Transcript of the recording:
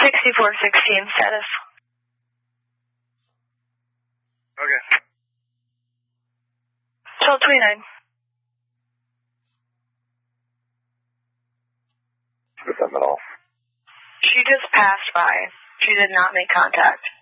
6416 status. Okay. 1229. With them at all. She just passed by. She did not make contact.